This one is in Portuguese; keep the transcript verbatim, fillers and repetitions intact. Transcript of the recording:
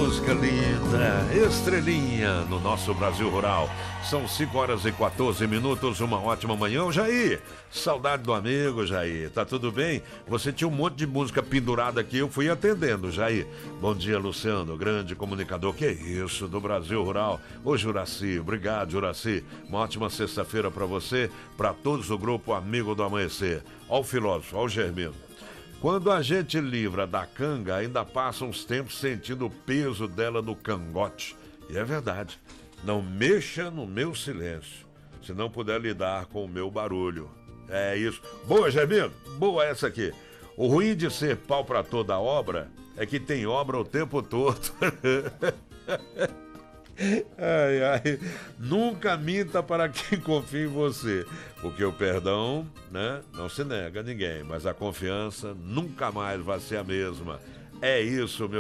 música linda, estrelinha no nosso Brasil Rural. São cinco horas e quatorze minutos, uma ótima manhã. Ô, Jair, saudade do amigo, Jair. Tá tudo bem? Você tinha um monte de música pendurada aqui, eu fui atendendo, Jair. Bom dia, Luciano, grande comunicador. Que isso, do Brasil Rural. Ô, Juraci, obrigado, Juraci. Uma ótima sexta-feira pra você, pra todos do grupo Amigo do Amanhecer. Ó o filósofo, ó o Germino. Quando a gente livra da canga, ainda passa uns tempos sentindo o peso dela no cangote. E é verdade. Não mexa no meu silêncio, se não puder lidar com o meu barulho. É isso. Boa, Germino. Boa essa aqui. O ruim de ser pau pra toda obra é que tem obra o tempo todo. Ai, ai. Nunca minta para quem confia em você, porque o perdão, né, não se nega a ninguém, mas a confiança nunca mais vai ser a mesma. É isso, meu